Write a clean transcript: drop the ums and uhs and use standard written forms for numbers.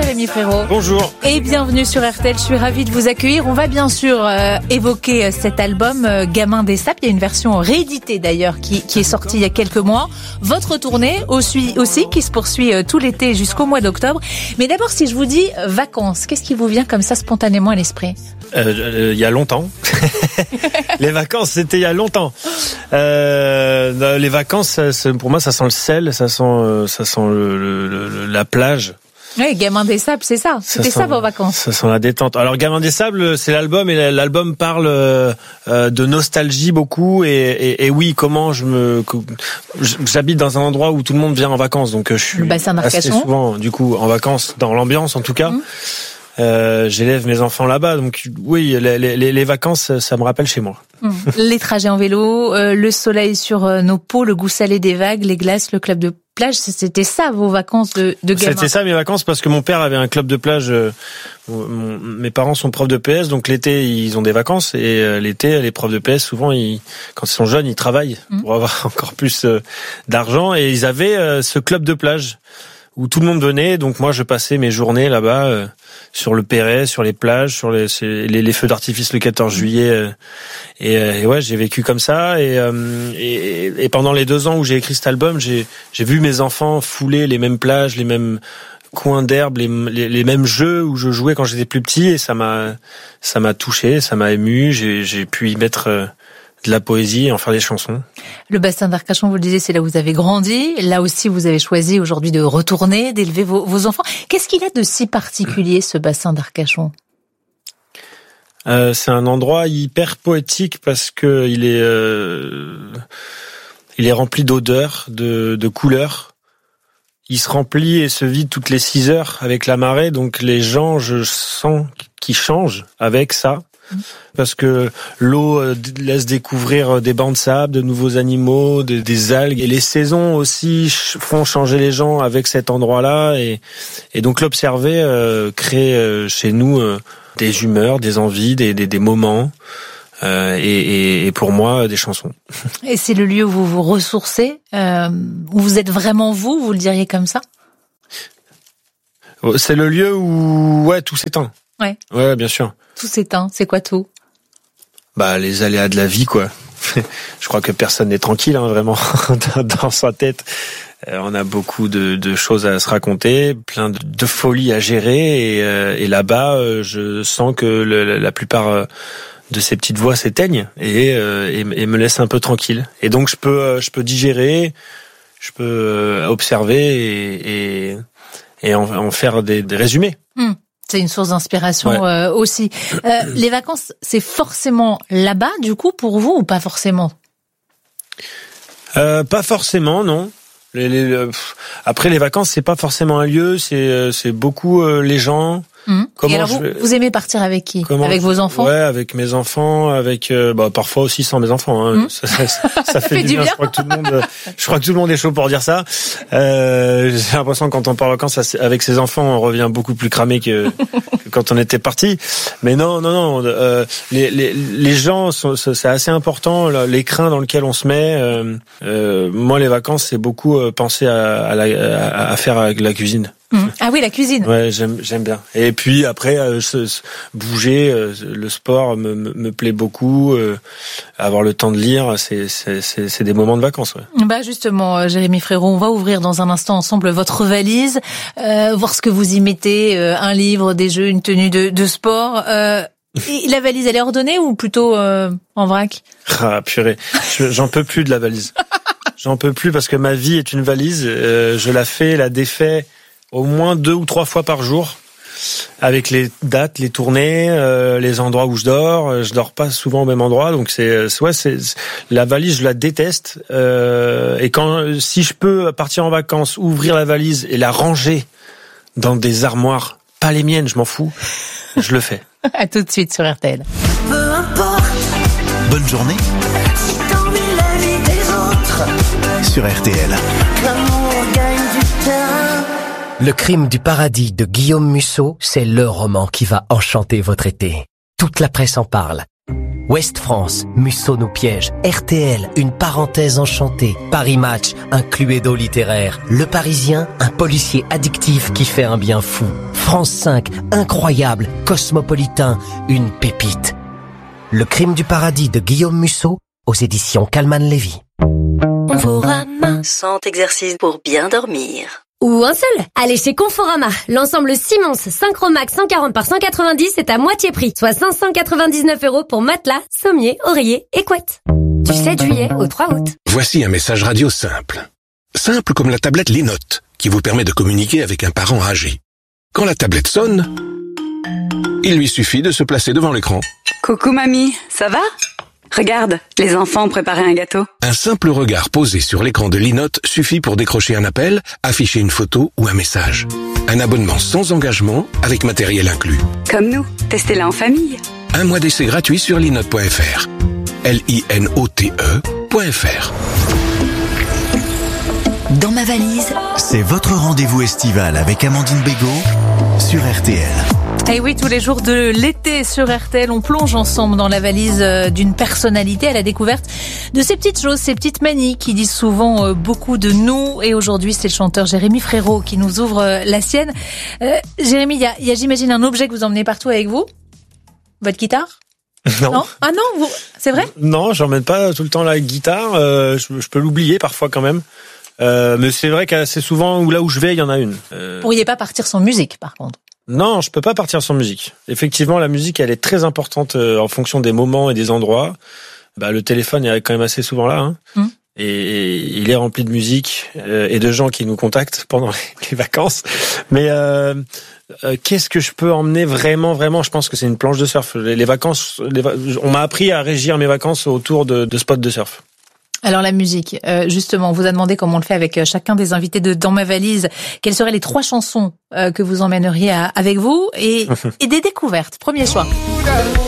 Jérémy Frérot. Bonjour. Et bienvenue sur RTL, je suis ravie de vous accueillir. On va bien sûr évoquer cet album Gamin des Sables. Il y a une version rééditée d'ailleurs qui est sortie il y a quelques mois. Votre tournée aussi qui se poursuit tout l'été jusqu'au mois d'octobre. Mais d'abord, si je vous dis vacances, qu'est-ce qui vous vient comme ça spontanément à l'esprit ? Il y a longtemps. Les vacances, c'était il y a longtemps. Les vacances, pour moi, ça sent le sel, ça sent la plage. Oui, Gamin des Sables, c'est ça. C'était ça vos vacances. Ça sent la détente. Alors, Gamin des Sables, c'est l'album, et l'album parle de nostalgie beaucoup. Et oui, comment j'habite dans un endroit où tout le monde vient en vacances, donc je suis assez souvent, du coup, en vacances, dans l'ambiance en tout cas. J'élève mes enfants là-bas, donc oui, les vacances, ça me rappelle chez moi. Les trajets en vélo, le soleil sur nos peaux, le goût salé des vagues, les glaces, le club de plage, c'était ça vos vacances de gamin? C'était ça mes vacances, parce que mon père avait un club de plage. Mes parents sont profs de PS, donc l'été ils ont des vacances, et l'été les profs de PS souvent quand ils sont jeunes ils travaillent pour avoir encore plus d'argent, et ils avaient ce club de plage où tout le monde venait, donc moi je passais mes journées là-bas sur le Perret, sur les plages, sur les feux d'artifice le 14 juillet, et ouais, j'ai vécu comme ça, et pendant les 2 ans où j'ai écrit cet album, j'ai vu mes enfants fouler les mêmes plages, les mêmes coins d'herbe, les mêmes jeux où je jouais quand j'étais plus petit, et ça m'a touché, ça m'a ému, j'ai pu y mettre de la poésie et en faire des chansons. Le bassin d'Arcachon, vous le disiez, c'est là où vous avez grandi. Là aussi, vous avez choisi aujourd'hui de retourner, d'élever vos enfants. Qu'est-ce qu'il a de si particulier, ce bassin d'Arcachon ? C'est un endroit hyper poétique parce que il est rempli d'odeurs, de couleurs. Il se remplit et se vide toutes les 6 heures avec la marée. Donc les gens, je sens qu'ils changent avec ça. Parce que l'eau laisse découvrir des bancs de sable, de nouveaux animaux, des algues, et les saisons aussi font changer les gens avec cet endroit-là, et donc l'observer crée chez nous des humeurs, des envies, des moments, et pour moi des chansons. Et c'est le lieu où vous vous ressourcez, où vous êtes vraiment vous le diriez comme ça ? C'est le lieu où tout s'éteint. Ouais, bien sûr. Tout s'éteint, c'est quoi tout ? Les aléas de la vie, quoi. Je crois que personne n'est tranquille, vraiment, dans sa tête. On a beaucoup de choses à se raconter, plein de folies à gérer, et là-bas, je sens que la plupart de ces petites voix s'éteignent et me laissent un peu tranquille. Et donc je peux digérer, je peux observer et en faire des résumés. C'est une source d'inspiration aussi. Les vacances, c'est forcément là-bas, du coup, pour vous, ou pas forcément ? Pas forcément, non. Après, les vacances, c'est pas forcément un lieu, c'est beaucoup les gens. Et alors vous aimez partir avec qui ? Avec vos enfants ? Ouais, avec mes enfants, avec parfois aussi sans mes enfants. Ça fait du bien. Je crois que tout le monde est chaud pour dire ça. J'ai l'impression que quand on part en vacances avec ses enfants, on revient beaucoup plus cramé que quand on était parti. Mais non. Les gens, c'est assez important. L'écrin dans lequel on se met. Moi, les vacances, c'est beaucoup penser à faire avec la cuisine. Ah oui, la cuisine. Ouais, j'aime bien. Et puis après, bouger, le sport me plaît beaucoup. Avoir le temps de lire, c'est des moments de vacances. Ouais. Justement, Jérémy Frérot, on va ouvrir dans un instant ensemble votre valise, voir ce que vous y mettez, un livre, des jeux, une tenue de sport. Et la valise, elle est ordonnée ou plutôt en vrac ? Ah purée, j'en peux plus de la valise. J'en peux plus parce que ma vie est une valise. Je la défais au moins 2 ou 3 fois par jour, avec les dates, les tournées, les endroits où je dors pas souvent au même endroit, donc c'est la valise, je la déteste, et si je peux partir en vacances, ouvrir la valise et la ranger dans des armoires, pas les miennes, je m'en fous, je le fais. À tout de suite sur RTL. Peu importe. Bonne journée. Si t'envies la vie des autres. Sur RTL. L'amour gagne du terrain. Le crime du paradis de Guillaume Musso, c'est le roman qui va enchanter votre été. Toute la presse en parle. Ouest France, Musso nous piège. RTL, une parenthèse enchantée. Paris Match, un Cluedo littéraire. Le Parisien, un policier addictif qui fait un bien fou. France 5, incroyable, cosmopolitain, une pépite. Le crime du paradis de Guillaume Musso, aux éditions Calman-Lévy. Conforama, 100 exercices pour bien dormir. Ou un seul. Allez chez Conforama. L'ensemble Simons Synchromax 140 par 190 est à moitié prix, soit 599 € pour matelas, sommier, oreiller et couette. Du 7 juillet au 3 août. Voici un message radio simple. Simple comme la tablette Linote, qui vous permet de communiquer avec un parent âgé. Quand la tablette sonne, il lui suffit de se placer devant l'écran. Coucou mamie, ça va ? Regarde, les enfants ont préparé un gâteau. Un simple regard posé sur l'écran de Linote suffit pour décrocher un appel, afficher une photo ou un message. Un abonnement sans engagement avec matériel inclus. Comme nous, testez-la en famille. 1 mois d'essai gratuit sur linote.fr. LINOTE.fr. Dans ma valise, C'est votre rendez-vous estival avec Amandine Bégaud sur RTL. Et oui, tous les jours de l'été sur RTL, on plonge ensemble dans la valise d'une personnalité à la découverte de ces petites choses, ces petites manies qui disent souvent beaucoup de nous. Et aujourd'hui, c'est le chanteur Jérémy Frérot qui nous ouvre la sienne. Jérémy, il y a j'imagine un objet que vous emmenez partout avec vous. Votre guitare ? Non. Ah non, c'est vrai ? Non, j'emmène pas tout le temps la guitare. Je peux l'oublier parfois quand même. Mais c'est vrai qu'assez souvent, là où je vais, il y en a une. Vous pourriez pas partir sans musique, par contre. Non, je peux pas partir sans musique. Effectivement, la musique, elle est très importante en fonction des moments et des endroits. Le téléphone est quand même assez souvent là, hein. Et il est rempli de musique et de gens qui nous contactent pendant les vacances. Mais qu'est-ce que je peux emmener vraiment ? Je pense que c'est une planche de surf. Les vacances, on m'a appris à régir mes vacances autour de spots de surf. Alors la musique, justement, on vous a demandé comme on le fait avec chacun des invités de Dans ma valise, quelles seraient les 3 chansons que vous emmèneriez avec vous et des découvertes. Premier choix.